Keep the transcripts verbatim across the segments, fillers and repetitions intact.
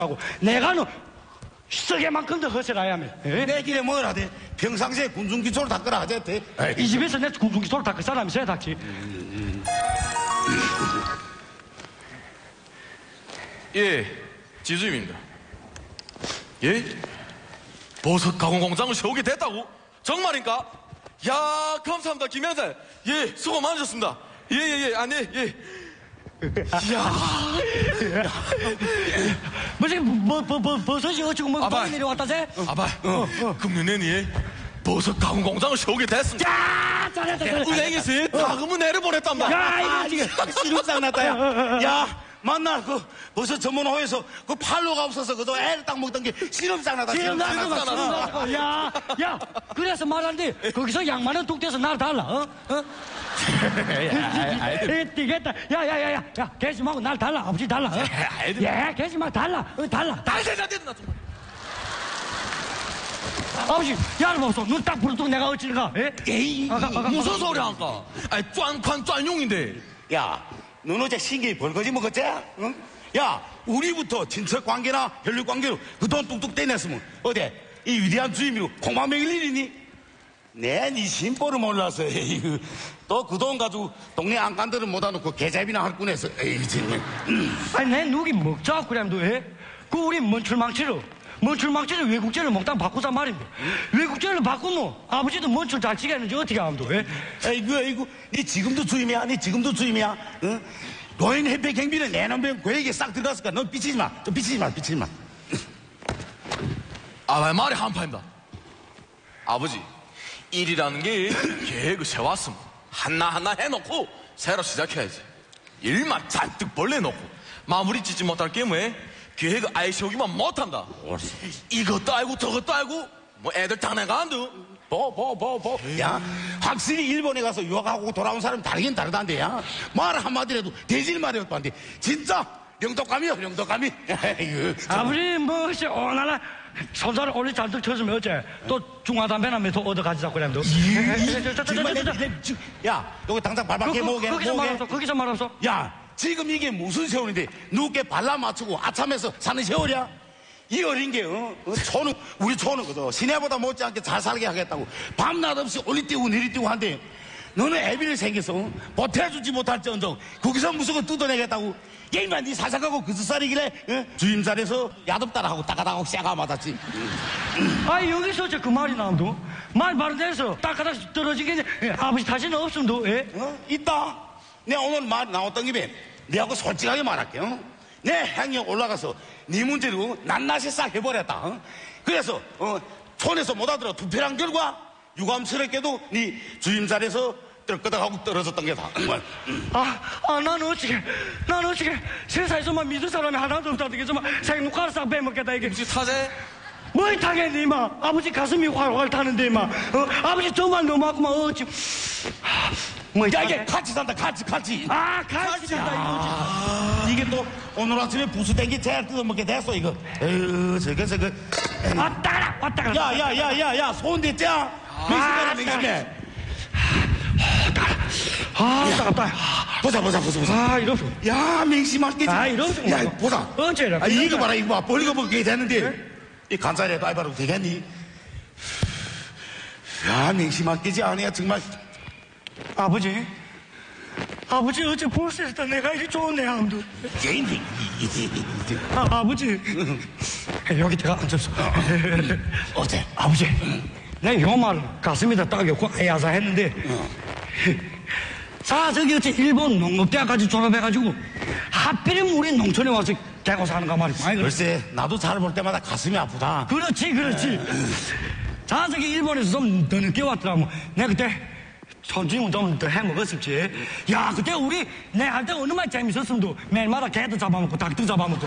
하고 내가는 쓰게만큼도 허세라야며. 내 길에 뭐라 돼? 평상시에 군중기초를 닦으라 하지. 이 집에서 내 군중기초를 닦을 사람이 있어야 닦지. 예, 지주임입니다. 예? 버섯 가공 공장을 세우게 됐다고? 정말인가? 야, 감사합니다, 김영재. 예, 수고 많으셨습니다. 예, 예, 예, 아니, 예. 이야. 뭐지, 뭐, 뭐, 뭐, 버섯이 어찌고 뭐, 아바. 뭐 내려왔다세? 아바, 어, 어. 금년에는 버섯 가공 공장을 세우게 됐습니다. 야, 잘했다, 잘했다. 은행에서 자금을 내려보냈답니다. 야, 이거 아, 지금. 시름상 났다, 야. 야, 만날 그 버섯 전문호에서 그 팔로가 없어서 그저 애를 딱 먹던 게 시름상 나다. 지금 시름상 나도 났다. 맞추는 야, 야, 그래서 말하는데, 거기서 양만원 뚝 떼서 나를 달라, 어? 어? 되겠다. 야, 야, 야, 야, 야, 개지 말고 날 달라. 아버지 달라. 어? 예, 개지 말고 달라. 어, 달라. 안 된다, 안 된다, 정말. 아버지, 야를 보소. 눈 딱 부르도록 내가 어찌가? 예? 에이, 아가, 아가, 무슨 소리 한까? 아니, 짠칸 짠용인데. 야, 넌 어제 신경이 벌거지 먹었지? 응? 야, 우리부터 친척 관계나 혈육 관계로 그 돈 뚝뚝 떼냈으면 어디 이 위대한 주임이고 콩만 먹일 일이니? 내 니 심보를 몰라서 에이, 또 그 돈 가지고 동네 안간들은 못하놓고 계좌비나 할 꾼에서 에이 정말. 아니, 내 누기 먹자, 그래도 해? 그 우리 먼출망치로. 먼출망치를 외국제를 먹다 바꾸자 말입니다. 외국제를 바꾸노 아버지도 먼출 잘 치겠는지 어떻게 하면 돼? 에이구 에이구 니 지금도 주임이야 니 지금도 주임이야 응? 노인 협회 경비는 내놓으면 고액에 싹 들어갔을까 넌 삐치지 마좀 삐치지 마 삐치지 마 아, 말이 한파입니다. 아버지, 일이라는 게 계획을 세웠으면 하나하나 해놓고 새로 시작해야지. 일만 잔뜩 벌려놓고 마무리 짓지 못할 경우에 계획을 아예 세우기만 못한다. 이것도 알고 저것도 알고 뭐 애들 장난감도 보보보보야 확실히 일본에 가서 유학하고 돌아온 사람이 다르긴 다르단데 야 말 한마디라도 대질 말이었도 안돼 진짜 영덕감이야 영덕감이 아버지 뭐시 오나라 손자를 오래 잔뜩 쳤으면 어째 또 중화담배나 몇통 얻어 가지자 그래도. 정말 내, 내, 지- 야 여기 당장 발밖에 모으게 거기서 모으게. 말없어 거기서 말없어. 야 지금 이게 무슨 세월인데 누게 발라 맞추고 아참해서 사는 세월이야? 이 어린 게 어? 어, 초는 우리 초는 그저 시내보다 못지않게 잘 살게 하겠다고 밤낮 없이 올리뛰고 내리뛰고 한데 너는 애비를 생겨서 어? 보태주지 못할지언정 거기서 무슨 거 뜯어내겠다고 게임만 네 사사가고 그 짓살이길래 어? 주임 자리에서 야덥다라고 따가다고 쎄가 맞았지. 아 여기서 어째 그 말이 나온도 말 바른 데서 딱가닥 떨어진 게 예, 아버지 탓은 없음도. 예? 어? 있다. 내가 오늘 말 나왔던 김에 내하고 솔직하게 말할게. 어? 내 행력 올라가서 네 문제로 낱낱이 싹 해버렸다. 어? 그래서 어, 촌에서 못 알아들어 투표한 결과 유감스럽게도 네 주임 자리에서 떨끄덕하고 떨어졌던 게다. 정말. 아, 아, 난 어떻게, 난 어떻게 세상에서만 믿을 사람이 하나도 없다는 게 정말 생육화를 싹 빼먹겠다 이게. 혹시 타제? 뭘 타겠니 마 아버지 가슴이 활활 타는데 마 어? 아버지 정말 너무하구만 어찌 하, 뭐 야 이게 같이 산다 같이 같이. 아 같이 산다 이거지. 이게 또 오늘 아침에 부수 땡기 제일 뜯어먹게 됐어 이거. 에휴 저게 저게. 왔다가 왔다가 야야야야야 손 대자. 맹심해라 맹심해. 아 따갑다. 보자 보자 보자 보자. 아 이러소. 야 맹심하겠지. 아 이러소. 야 보자. 언제라. 아 이거 봐라 이거 봐 벌거벗게 되는데 이 간살이라도 알바로 되겠니? 야 맹심하겠지 아니야 정말. 아버지 아버지 어째 볼수있다 내가 이리 좋은데 아무도. 개인이. 아 아버지 여기 제가 앉았어. 어때? 아버지 내가 요 말 가슴에다 딱 엮고 아야사 했는데 자 저기 어째 일본 농업대학까지 졸업해가지고 하필이면 우리 농촌에 와서 대고 사는가 말이야. 아이, 글쎄 나도 잘 볼 때마다 가슴이 아프다. 그렇지 그렇지. 자 저기 일본에서 좀 더 늦게 왔더라면 내가 그때 손주임은 좀 더 해먹었을지. 야 그때 우리 내 할 때 어느 말 재밌었음도 매일마다 개도 잡아먹고 닭도 잡아먹고.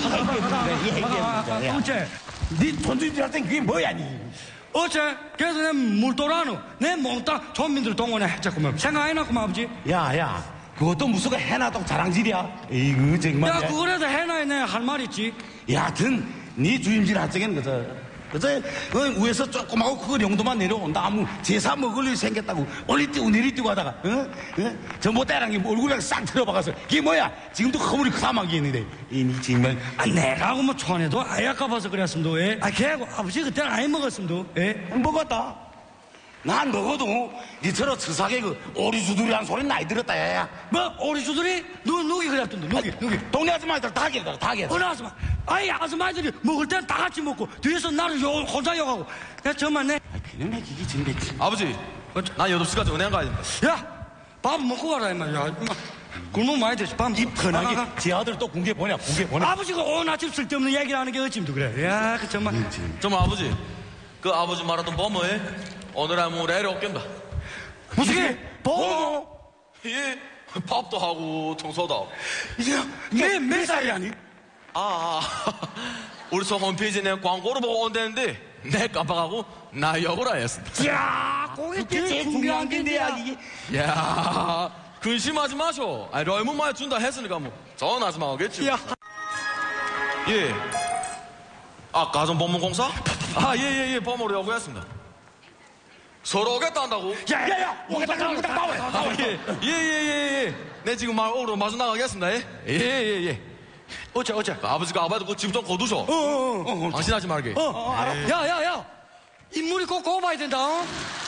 어째 네 손주들 할땐 그게 뭐야 니? 어째 그래서 내 물도라노 내 몽땅 전민들 동원해 했자꾸만 생각 안 해놨구만 아버지. 야야 그것도 무슨 해놔도 자랑질이야. 이거 정말. 야 그거라도 해놔야 내 할 말 있지. 여하튼 네 주임질 할 적에는 그저 그저 그 위에서 조그마고 그거 정도만 내려온다 하면 제사 먹을 일이 생겼다고 올리뛰고 내리뛰고 하다가 어? 어? 전봇대랑 게 얼굴에 싹 들어박아서 이게 뭐야? 지금도 허물이 크다막이 있는데 이니 정말 아, 내가고 뭐 촌에도 아야 까봐서 그랬습니다. 예? 아, 걔하고 아버지 그때는 아예 먹었습니다. 예? 먹었다. 난 먹어도 니처럼 서사게 그 오리주들이란 소리 나이 들었다 야야. 뭐, 오리주들이? 누, 누기 그랬던데, 누기, 누기. 동네 아줌마들 다 걔들아 다 걔들. 어느 아줌마? 아이, 아줌마들이 먹을 땐 다 같이 먹고, 뒤에서 나를 요, 혼자 욕하고. 야, 정말 내, 그놈의 기기 진짜. 아버지, 나 여덟 시까지 은행 가야 된다. 야! 밥 먹고 가라, 임마. 야, 임마. 굶으면 많이 되지. 밥 입 아, 아, 편하게 아. 제 아들 또 공개 보내 공개 보내. 아버지가 온 아침 쓸데없는 얘기를 하는 게 어찌면 그래. 야, 그 정말. 정말 아버지, 그 아버지 말하던 뭐뭐해? 오늘 아무 레를 없겠다. 무슨 게? 뭐? 뭐? 예, 밥도 하고 청소도 하고. 이제 몇- 몇 살이야니? 아, 아, 우리 저 홈페이지에 내 광고를 보고 온다는데 내 깜빡하고 나 역을 안 했습니다. 야, 그게 제일 중요한 게 내야. 이게. 야, 근심하지 마쇼. 아니, 얼마만에 준다 했으니까 뭐 전화하지 마겠지. 야, 예. 아, 가정법무공사? 아, 예, 예, 예, 법무로 요구했습니다. 서로 오겠다 한다고? 야, 야, 야, 오겠다, 오겠다, 나와, 아, 나와. 예, 예, 예, 예, 예. 내 지금 말 오로 마주 나가겠습니다. 예, 예, 예, 예. 어째, 어째. 그 아버지가 아버지 그집좀 거두셔. 어, 어, 어. 방심하지 말게. 어, 어, 알아. 야, 야, 야. 인물이 꼭 꼽아야 된다. 어?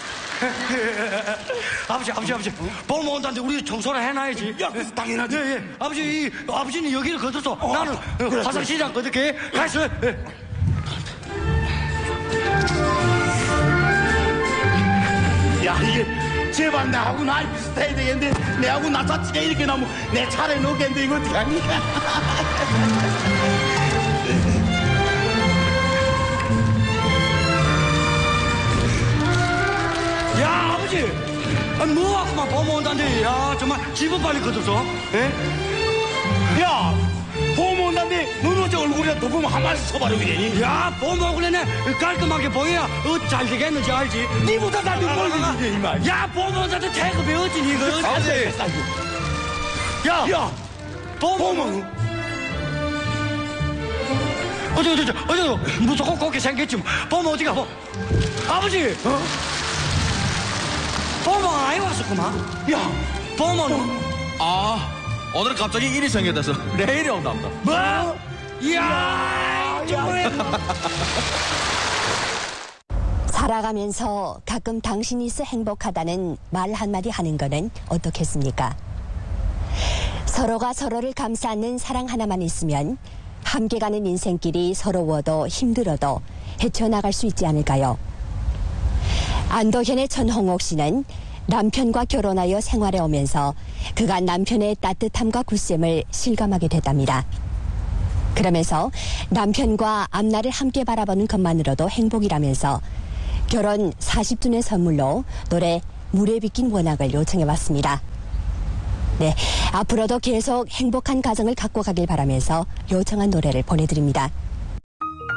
아버지, 아버지, 아버지. 보면 온다는데 우리 청소를 해놔야지. 야, 그래서 당연하지. 예, 예. 아버지, 이, 아버지는 여기를 거둬서 나는 어, 화장실이랑 거둘게. 가있어. 예. 야 이게 제발 나하고 나이 비슷해야 되겠는데 내하고 나 자체가 이렇게 나면 내 차례 넣겠는데 이거 어떻게 하니? 야, 아버지. 아, 뭐 하고만 보면 온다는데. 야, 정말 집은 빨리 거둬서. 예? 야 보험 온다는데 너는 어째 얼굴에 덮으면 한 마디씩 쳐바르고 이러니? 야, 보면 그래네 깔끔하게 보여야 어, 잘 되겠는지 알지. 니보다 나도 모르겠는데 이말. 야, 보면 온다는데 태급이 어찌니, 이거. 아버지. 야, 야 보면. 보험은 어디, 어디, 어디, 어디, 무조건 그렇게 생겼지. 뭐. 보면 어디가, 뭐. 아버지! 어? 보면 아이 왔었구만. 야 보면, 아, 오늘 갑자기 일이 생겨서 내일이 온답니다. 뭐? 이야, 정말. 살아가면서 가끔 당신이 있어 행복하다는 말 한마디 하는 거는 어떻겠습니까? 서로가 서로를 감싸 안는 사랑 하나만 있으면 함께 가는 인생길이 서러워도 힘들어도 헤쳐나갈 수 있지 않을까요? 안도현의 천홍옥 씨는 남편과 결혼하여 생활해 오면서 그간 남편의 따뜻함과 굳셈을 실감하게 됐답니다. 그러면서 남편과 앞날을 함께 바라보는 것만으로도 행복이라면서 결혼 사십 주년 선물로 노래 물에 빚긴 원학을 요청해봤습니다. 네, 앞으로도 계속 행복한 가정을 갖고 가길 바라면서 요청한 노래를 보내드립니다.